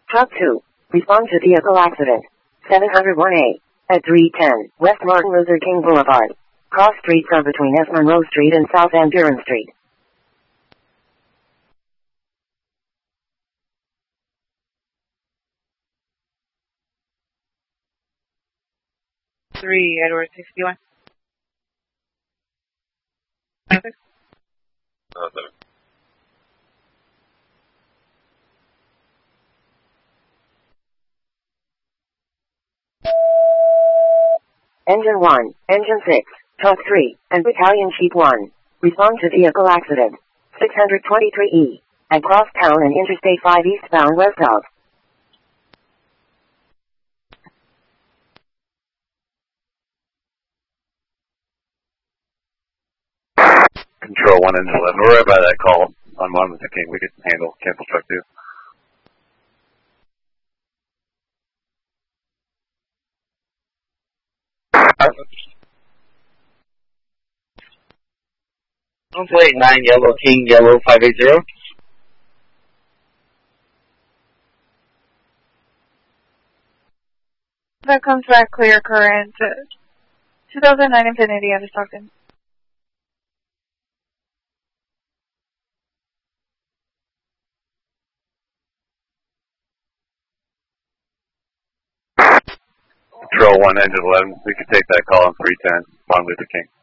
Truck 2. Respond to vehicle accident. 701A. At 310 West Martin Luther King Boulevard. Cross streets are between S. Monroe Street and South Van Buren Street. Three Edward 61. Engine 1, Engine 6, Truck 3, and Battalion Chief 1. Respond to vehicle accident. 623E. At Crosstown and Interstate 5 eastbound west of. Control 1 Engine 11. We're right by that call on Martin Luther King. We could handle cancel truck 2. Plate 9 Yellow King Yellow 580. That comes back clear current. 2009 Infinity out of Stockton. Control 1 Engine 11. We could take that call on 310 Martin Luther King.